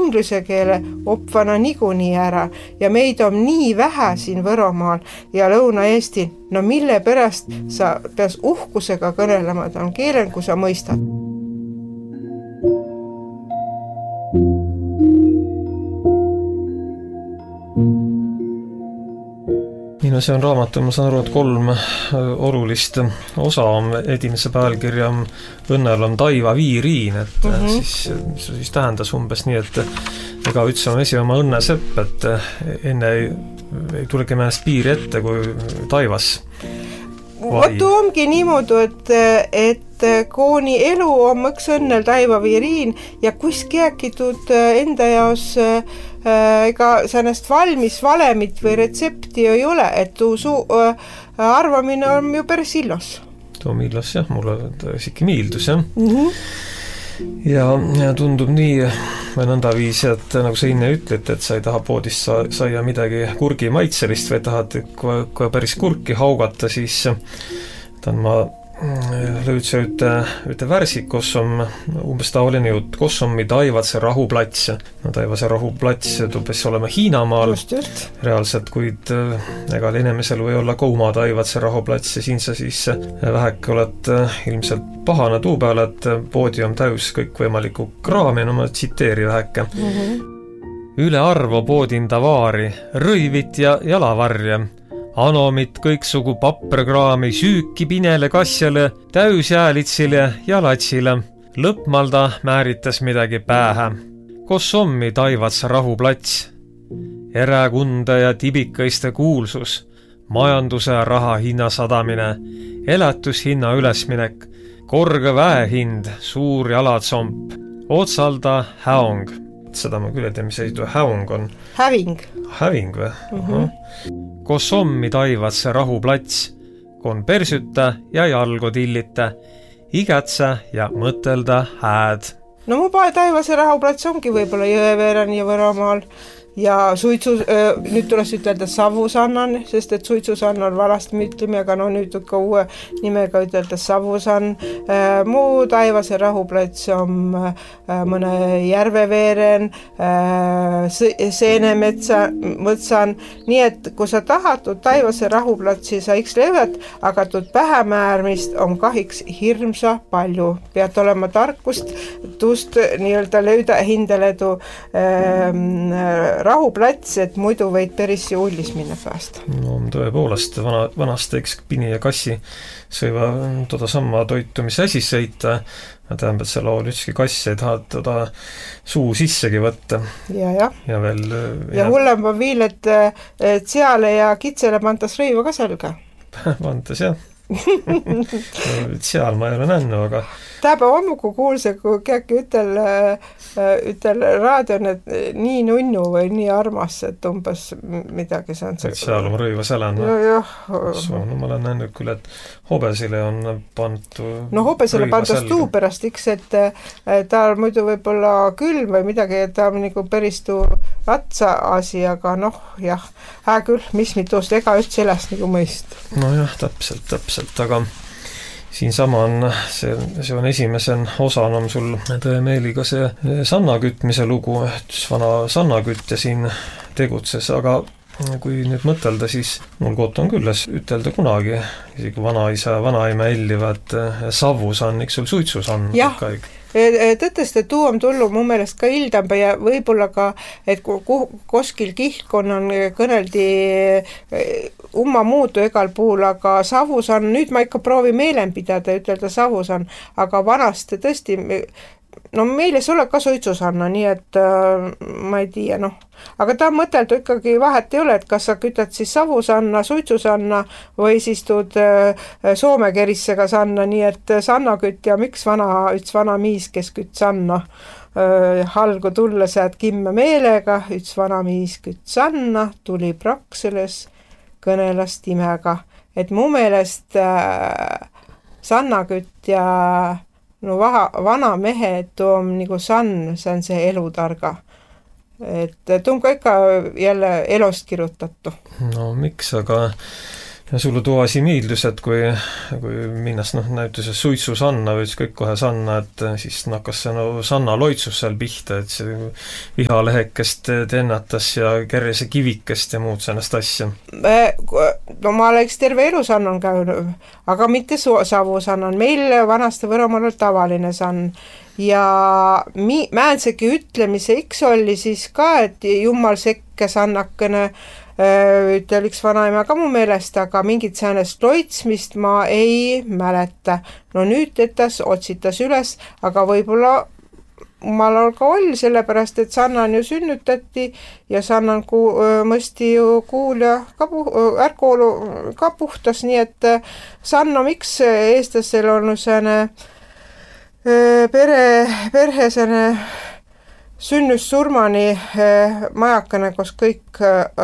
inglise keele opvana niikuinii ära ja meid on nii vähe siin Võromaal ja Lõuna-Eestil. No mille pärast sa peas uhkusega kõnelema, ta on keelen, kui sa mõistad. No see on raamatul, ma saan aru, et 3 olulist osa on. Edimese pealkirja on Õnnel on taiva viiriin, et siis tähendas umbes nii, et ega üldse on esi oma õnnesepp, et enne ei tulegi mõnest piiri ette kui taivas. Vot ongi niimoodi, et kooni elu on üks õnnel taiva viiriin ja kus keekitud enda jaos ega sellest valmis valemit või retsepti ei ole, et tuu arvamine on ju päris illos. Tuu on illos, jah, mulle isegi miildus, jah. Ja tundub nii või nõnda viisi, et nagu sa enne ütled, et sa ei taha poodist saia midagi kurgi maitselist või tahad kui päris kurki haugata, siis ma löydsin ühte värsi, kus on umbes taoline jutt, kus on mi Taivatse rahuplats. No Taivatse rahuplats tubbes olema Hiinamaal reaalselt, kuid ega inimesel või olla Kouma Taivatse rahuplats ja siin sa siis väheke oled ilmselt pahana tuu peale, et poodi on täus kõik võimaliku kraami, no ma tsiteeri väheke. Üle arvo poodin tavaari, rõivit ja jalavarja. Anomit kõiksugu papperkraami, süüki pinele kassjale, täysjäälitsile ja latsile. Lõpmalda määritas midagi päähä. Kos ommi Taivatsa rahuplats? Eräkunde ja tibikaiste kuulsus, majanduse raha hinna sadamine, elatushinna ülesminek, korge väehind, suur jalatsomp, otsalda häong. Seda ma küll ei tea, mis see häong on. Häving. Häving või? Kos ommi Taivatse rahuplats, kon persüta ja jalgu tillita, igatsa ja mõtelda hääd. No mu Taivatse rahuplats ongi võib-olla Jõeveeren ja Võromaal ja nüüd tuleks ütelda Savusannan, sest et Suitsusann on vanasti me ütleme, aga no nüüd ka uue nimega ütelda Savusann. Mu Taivatse rahuplats on mõne Järveveeren, Seenemõtsan, nii et kui sa tahad Taivatse rahuplatsi, sa iks levad, aga pähemäärmist on kahiks hirmsa palju. Pead olema tarkust, tuust nii-öelda lööda hindele rahuplats, et muidu võid päris ullis minna päästa. No tõepoolest, vanast eks pini ja kassi sõiva toda sama toitu, mis äsi sõita. Tähendab, et see laul ükski kass ei taha toda suu sissegi võtta. Ja veel... Ja hullem on viil, et seale ja kitsele pantas rõiva ka selga. Pantas, jah. Seal ma ei ole näinud, aga... Täpä ommuku kuulse, kui keegi ütel raadion, et nii nunnu või nii armas, et umbes midagi see on. Et seal on rõiva sälän. No, ma olen näinud küll, et hobesile on pantu... No hobesile pantas tuu pärast iks, et ta muidu võib-olla külm või midagi, et ta on nagu päris tuu ratsa asi, aga noh, jah, hää küll, mis mitust ega üldse sellest nagu mõist. No jah, täpselt, aga... Siin sama on, see on esimesen osan on sul tõemeeliga see sannakütmise lugu, vana sannakütja siin tegutses, aga kui nüüd mõtelda, siis mul koht on külles ütelda kunagi, isegi vanaisa ja vanaima ellivad Savusann, eks sul Suitsusann. Jah, tõttest, et tuu on tullu mu meelest ka ildamba ja võib-olla ka, et koskil kihlkonnan kõneldi umma muutu egal puhul, aga Savusann, nüüd ma ikka proovi meelen pidada ja ütelda Savusann, aga vanast tõesti, no meile sulle ka Suitsusanna, nii et ma ei tea, noh. Aga ta mõteldu ikkagi vahet ei ole, et kas sa kütad siis Savusanna, Suitsusanna või siis tuud Soome kerissega sanna, nii et sannakütja, miks üks vana miis, kes küt sanna halgu tulla säät kimme meelega, üks vana miis küt sanna, tuli Praxeles, kõnelas timega, et mu meelest sannakütja no vana mehe, et tuu on nagu sann, see on see elutarga. Et tuu on ka ikka jälle elost kirjutatu. No miks, aga Ja sulle tuo asi miildus, et kui minnas näituses suitsu Sanna või kõik kohe Sanna, et siis nakkas see Sanna loitsus seal pihta, et see vihalehekest tennatas ja kerjase kivikest ja muud sellest asja. No ma oleks terve elu Sannan käinud, aga mitte Savu Sannan. Meil vanasti Võromaal oli tavaline Sann. Ja Määnsegi ütlemise X oli siis ka, et jummal sekke Sannakene üteliks vanaema ka mu meelest, aga mingit säänest loitsmist ma ei mäleta. No nüüd tetas otsitas üles, aga võib-olla omal ka oli, sellepärast, et Sannan ju sünnütati ja Sannan mõsti ju kuulja ärkoolu ka puhtas, nii et Sanno miks eestlasel on sääne perhe sääne sünnust surmani majakane, kus kõik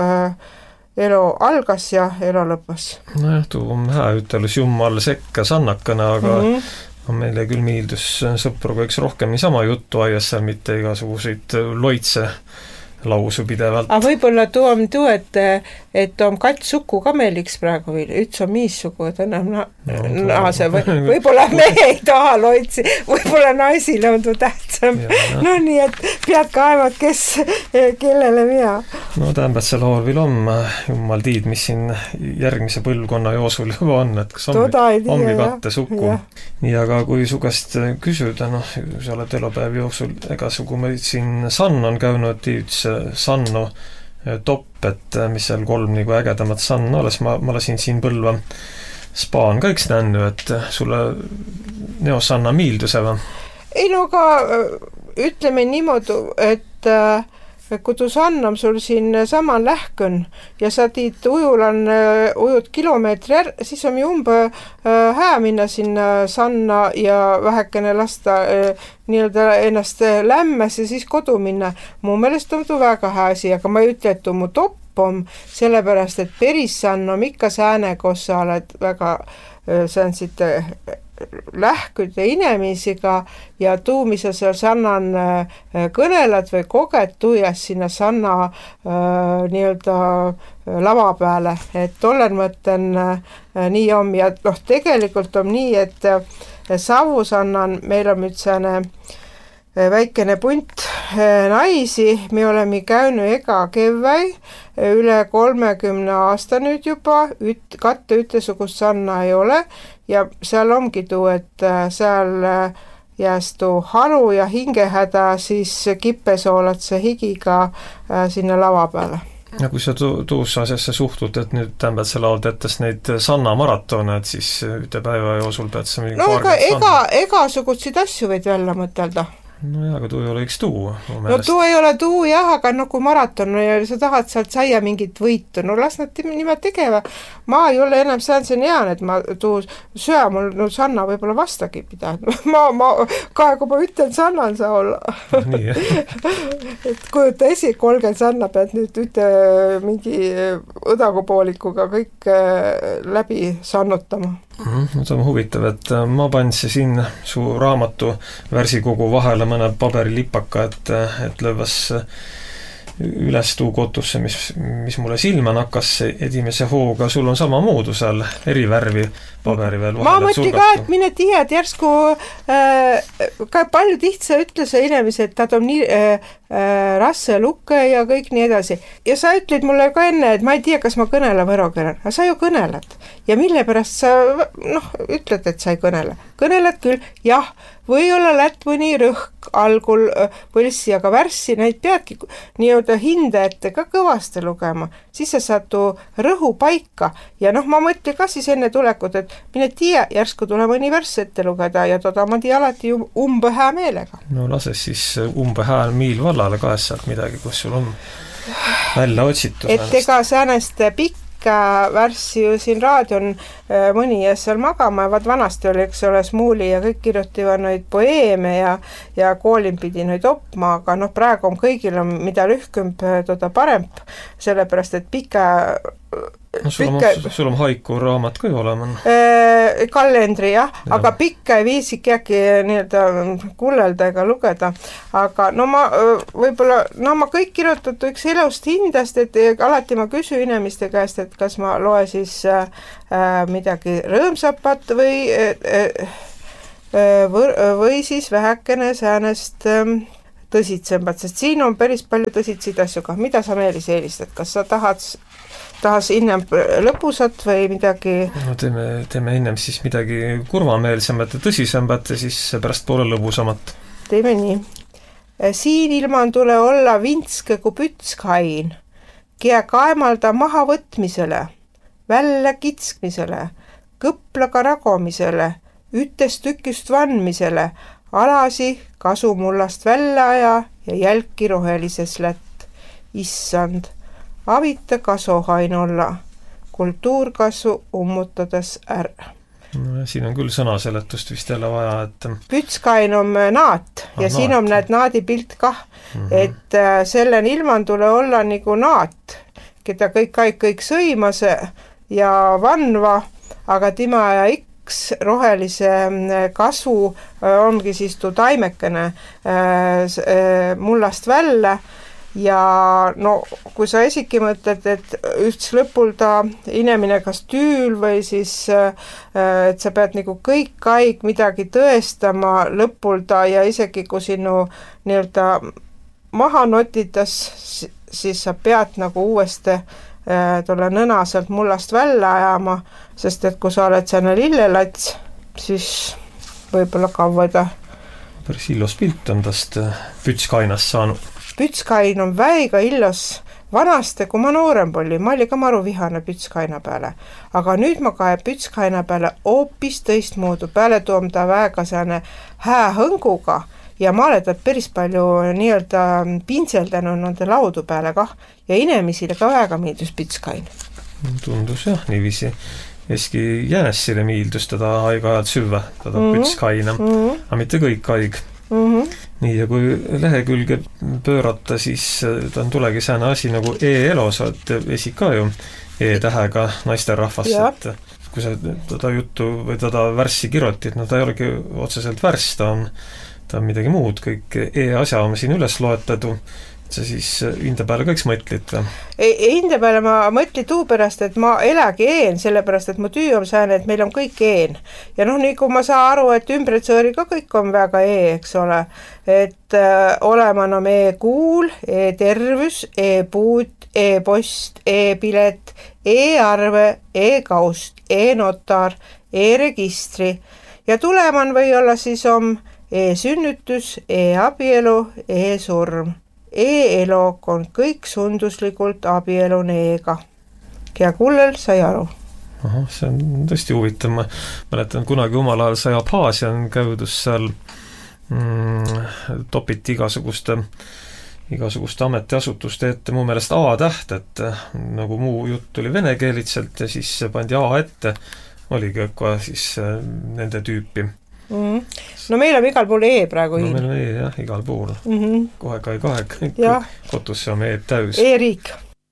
elu algas ja elu lõppes. Nojah, tuu on hää ütelus jummal sekka Sannakene, aga meile küll miildus sõpruga üks rohkem niisama juttu aias seal, mitte igasuguseid loitse lausu pidevalt. Aga võib-olla tuu on tuu, et on kats suku ka meil üks praegu veel, üks on miissugu, et enam naase võib-olla me ei taha loitsi, võib-olla naisile on tuu tähtsam. No nii, et pead kaevad, kes kellele mina. No tähendab, see lool veel on, jummal tiid, mis siin järgmise põlvkonna joosul juba on, et kas ommi katte suku. Nii, aga kui su käest küsida, sa oled elupäevi jooksul, ega sugu meid siin Sann on käinud, tiids Sanno topp, et mis seal 3 nagu ägedamat Sanno alles, ma lasin siin Põlva spaan ka üks nännu, et sulle neos Sanna miilduse või? Ei no aga ütleme niimoodi, et kui tu Sannam sul siin saman lähkön ja sa tiid ujud kilomeetri siis on ju hää minna sinna Sanna ja vähekene lasta nii-öelda ennast lämmes ja siis kodu minna. Mu meelest on tu väga hääsi, aga ma ei ütle, et tu mu topp on, sellepärast, et peris Sann on ikka sääne, kus sa oled väga säänsid lähkude inimesiga ja tuu, mis sa seal Sannan kõnelad või koged, tuujas sinna Sanna nii-öelda lava peale, et tollen mõtten nii on ja tegelikult on nii, et Savu Sannan meil on nüüd sääne väikene punt naisi, me oleme käynyt ega kevväi, üle 30 aasta nüüd juba, katte ühtesugust Sanna ei ole ja seal ongi tuu, et seal jääs tuu halu ja hingehäda siis kippesoolatse higiga sinna lava peale. Ja kui sa tuusse asjasse suhtud, et nüüd tähendab selle all tettes neid Sanna maratone, et siis üte päeva joosul pead sa mingi ega sugutsid asju võid välja mõtelda. No jah, aga tuu ei ole üks tuu. No tuu ei ole tuu jah, aga kui maraton ja sa tahad sealt saia mingit võitu, no las nad nimed tegeva. Ma ei ole enam säänsen ean, et ma tuu söö mul Sanna võib-olla vastagi pidanud. Ma kui ma ütlen Sannan saa olla. Nii, et kujuta 30 Sanna pead nüüd üte mingi õdagupoolikuga kõik läbi sannutama. No see on huvitav, et ma pandsin siin su raamatu värsikogu vahele mõne paberilipaka, et lõvas üles tuu kotusse, mis mulle silma nakkas edimese hooga. Sul on sama moodu seal erivärvi paberi veel vahele. Ma mõtli ka, et mine tia, et järsku ka palju tihtsa ütles inimesi, et ta on nii rasse lukke ja kõik nii edasi. Ja sa ütled mulle ka enne, et ma ei tea, kas ma kõnele võro kõnen. Aga sa ju kõneled. Ja mille pärast sa ütled, et sa ei kõnele. Kõneled küll, jah, või olla lätt mõni rõhk algul põlssi, aga värssi neid peadki nii-öelda hinde ette ka kõvasti lugema. Siis sa saad tuu rõhu paika ja ma mõtlen ka siis enne tulekut, et mine tia, järsku tule mõni värss ette lugeda ja toda ma tii alati hää meelega. No lases siis hää miil vallale kahest sealt midagi, kus sul on välja otsitud. Et ega säänest pikk värssi ju siin raadion mõni ja seal magama ja vanasti oli, eks ole, Smuuli ja kõik kirjutivad neid poeeme ja koolin pidi neid opma, aga praegu on kõigil on mida lühkümp toda paremp, sellepärast et pika no sul on haiku raamat ka ju olema. Kalendri, jah, aga pikka ei viisik jääki kullelda ega lugeda, aga no ma ma kõik kirjutatu üks elust hindast, et alati ma küsin inimeste käest, et kas ma loe siis midagi rõõmsapat või siis vähekene säänest tõsitsembat, sest siin on päris palju tõsitseid asju ka. Mida sa Meelis eelistad? Kas sa tahas innem lõpusat või midagi? No teeme innem siis midagi kurvameelsemat ja tõsisembat ja siis pärast poole lõbusamat. Teeme nii. Siin ilman tule olla vintske kui pütskain, kia kaemalda maha võtmisele, välja kitskmisele, kõplaga ragomisele, ütes tükist vanmisele, alasi kasumullast välja aja ja jälki rohelises lätt. Issand, avita kasohain olla, kultuurkasu ummutades No, siin on küll sõnaseletust vist jälle vaja, et pütskain on naat ja siin on naadi pilt kah, et sellen ilman tule olla nagu naat, keda kõik sõimas ja vanva, aga tema ja rohelise kasu ongi siis tuu taimekene mullast välja ja no kui sa esiki mõtled, et üts lõpulda inimene kas tüül või siis et sa pead nagu kõik aeg midagi tõestama lõpulda ja isegi kui sinu nii-öelda maha notitas, siis sa pead nagu uuesti tulla nõna sealt mullast välja ajama, sest et kui sa oled sääne lillelats, siis võib-olla kavvada. Päris illos pilt on tast pütskainast saanud. Pütskain on väiga illos. Vanasti, kui ma noorem oli, ma oli ka maru vihane pütskaina peale. Aga nüüd ma kae pütskaina peale hoopis tõistmoodu. Peale toom ta väga sääne hää hõnguga ja ma olen päris palju nii-öelda pintseldanud nende laudu peale kah ja inimesile ka väga meeldus pütskain. Tundus jah, niiviisi. Eski jänessile meeldus teda aeg-ajalt süvä, teda pütskaina, aga mitte kõik aeg. Nii, ja kui lehekülge pöörata, siis ta tulegi sääne asi nagu e-elos, et esi ka ju e-tähega naisterahvast, et kui sa teda juttu või teda värssi kirjutid, no ta ei olegi otseselt värss, ta on midagi muud, kõik e-asja on siin üles loetadu, sa siis hinde peale kõik mõtlid või? Hinde peale ma mõtlin tuu pärast, et ma elagi een, sellepärast, et mu tüü on sääne, et meil on kõik een. Ja noh, nii kui ma saa aru, et ümbretsõõri ka kõik on väga eks ole, et oleman on e-kuul, e-tervus, e-puut, e-post, e-pilet, e-arve, e-kaust, e-notar, e-registri ja tuleman või olla siis on e-sünnitus, e-abielu, e-surm. E-elo on kõik sunduslikult abielun e-ga. Kea kullel sai aru. Aha, see on tõesti huvitav. Ma mäletan, kunagi omal ajal sai Abhaasian käudus seal topiti igasuguste ametiasutuste ette mu meelest A-täht, et nagu muu jutt oli vene keelitselt ja siis pandi A ette, oligi kohe siis nende tüüpi. No meil on igal pool E praegu no, meil on E, jah, igal pool. Kohe kotusse on E täys. E-riik.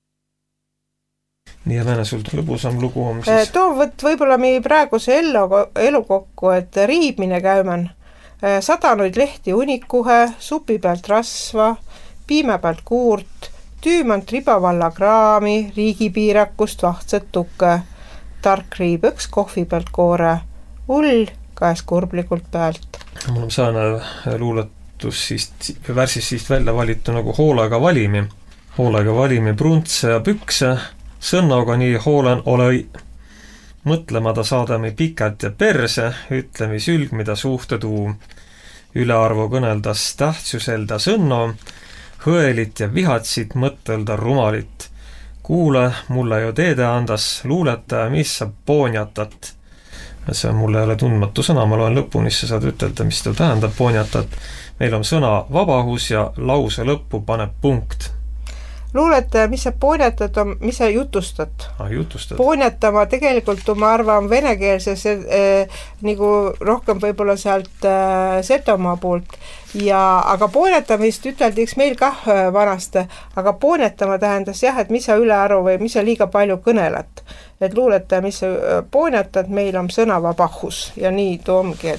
Nii ja määne sul lõbusam lugu on siis? Too võib-olla meie praeguse elu kokku, et riibmine käiman. Sadanuid lehti unikuhe, supi pealt rasva, piime pealt kuurt, tüümant ribavalla kraami, riigipiirakust vahtsed tukke, tark riibõks kohvi pealt koore, ull käes kurblikult pealt. Mul on saane luuletus värsis siist välja valitu nagu hoolega valimi pruntse ja pükse, sõnnaga nii hoolen olei. Mõtlemada saadami pikalt ja perse, ütlemi sülg, mida suhte tuu. Ülearvu kõneldas tähtsuselda sõnno, hõelit ja vihatsit mõttelda rumalit. Kuule, mulle ju teede andas luuleta, mis sa poonjatat. See on mulle jälle tundmatu sõna, ma loen lõpuni, siis sa saad ütelda, mis ta tähendab poonjatat. Meil on sõna vabahus ja lause lõppu paneb punkt. luuletaja, mis sa poonetad, mis sa jutustad. Jutustad. Poonetama tegelikult, ma arvan, venekeelses nagu rohkem võib-olla sealt Setomaa poolt. Aga poonetamist üteldiks meil kah vanasti, aga poonetama tähendas jah, et mis sa ülearu või mis sa liiga palju kõneled. Et luuletaja, mis sa poonetad, meil on sõnavabahus ja nii toomgi,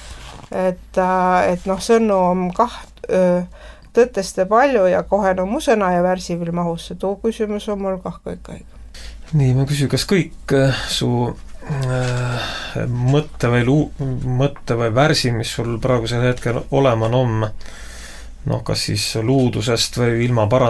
et sõnu on kah tõtteste palju ja kohe mu sõna ja värsivil mahus. Too küsimus on mul kah kõik aega. Nii, ma küsin, kas kõik su mõtte või värsi, mis sul praegusel hetkel olema on, kas siis luudusest või ilma